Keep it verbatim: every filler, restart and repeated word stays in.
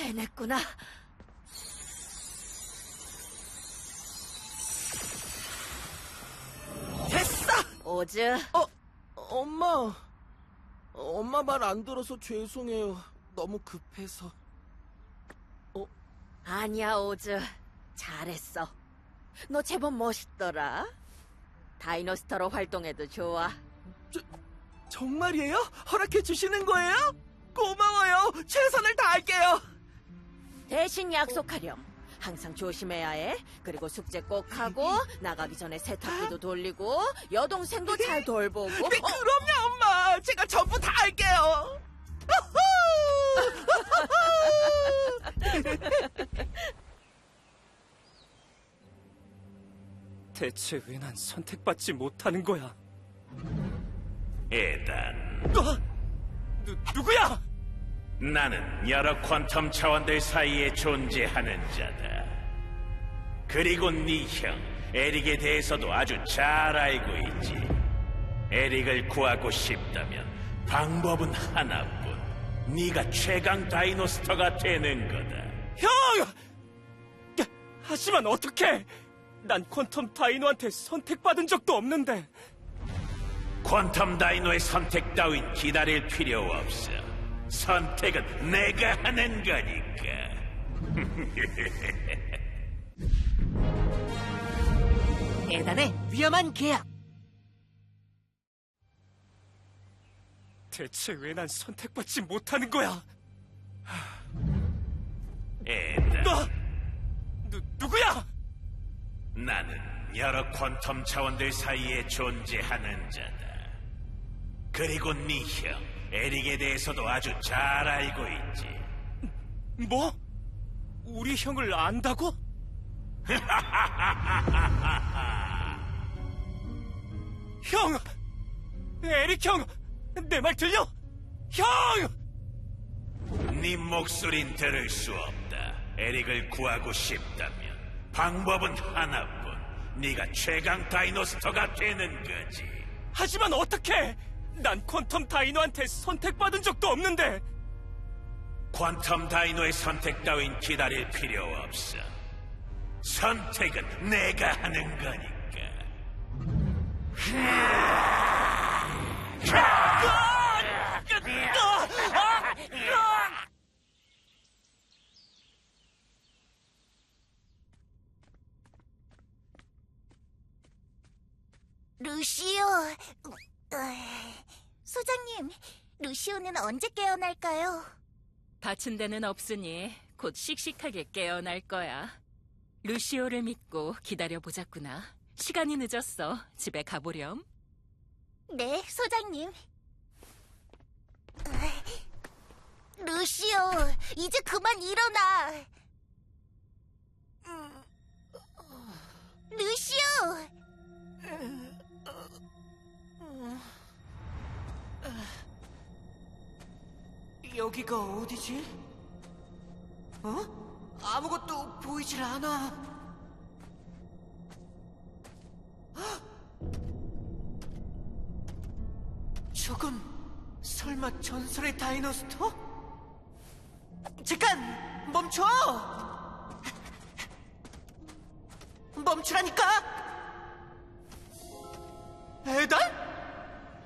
해냈구나. 됐어! 오즈. 어, 엄마. 엄마 말 안 들어서 죄송해요. 너무 급해서. 어? 아니야, 오즈. 잘했어. 너 제법 멋있더라. 다이노스터로 활동해도 좋아. 저, 정말이에요? 허락해 주시는 거예요? 고마워요. 최선을 다할게요. 대신 약속하렴. 항상 조심해야 해. 그리고 숙제 꼭 하고 나가기 전에 세탁기도 돌리고 여동생도 잘 돌보고. 네, 그럼요, 엄마. 제가 전부 다 할게요. 대체 왜 난 선택받지 못하는 거야? 에단, 어? 누, 누구야? 나는 여러 퀀텀 차원들 사이에 존재하는 자다. 그리고 네 형, 에릭에 대해서도 아주 잘 알고 있지. 에릭을 구하고 싶다면 방법은 하나뿐. 네가 최강 다이노스터가 되는 거다. 형! 야, 하지만 어떡해! 난 퀀텀 다이노한테 선택받은 적도 없는데. 퀀텀 다이노의 선택 따윈 기다릴 필요 없어. 선택은 내가 하는 거니까. 에단의 위험한 계약. 대체 왜 난 선택받지 못하는 거야? 에단, 너! 누, 누구야? 나는 여러 퀀텀 차원들 사이에 존재하는 자다. 그리고 네 형, 에릭에 대해서도 아주 잘 알고 있지. 뭐? 우리 형을 안다고? 형! 에릭 형! 내 말 들려? 형! 네 목소린 들을 수 없다. 에릭을 구하고 싶다면 방법은 하나뿐. 네가 최강 다이노스터가 되는 거지. 하지만 어떡해! 난 퀀텀 다이노한테 선택받은 적도 없는데. 퀀텀 다이노의 선택 따윈 기다릴 필요 없어. 선택은 내가 하는 거니까. 루시오. 소장님, 루시오는 언제 깨어날까요? 다친 데는 없으니 곧 씩씩하게 깨어날 거야. 루시오를 믿고 기다려보자꾸나. 시간이 늦었어. 집에 가보렴. 네, 소장님. 루시오, 이제 그만 일어나. 루시오! 여기가 어디지? 어? 아무것도 보이질 않아. 헉! 저건 설마 전설의 다이노스터? 잠깐! 멈춰! 멈추라니까! 에단?